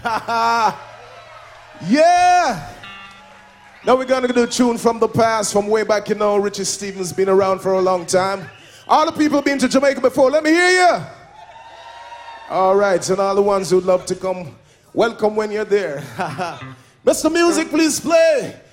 Yeah. Now we're gonna do a tune from the past, from way back, you know. Richie Stephens been around for a long time. All the people been to Jamaica before, let me hear you. All right, and all the ones who'd love to come, welcome when you're there. Mr. Music, please play.